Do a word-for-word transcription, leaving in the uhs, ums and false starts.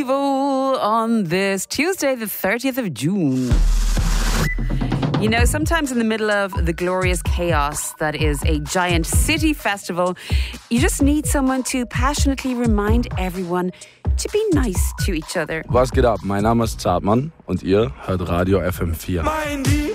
Festival on this Tuesday, the thirtieth of June. You know, sometimes in the middle of the glorious chaos that is a giant city festival, you just need someone to passionately remind everyone to be nice to each other. Was geht ab? Mein Name ist Zartmann und ihr hört Radio F M vier.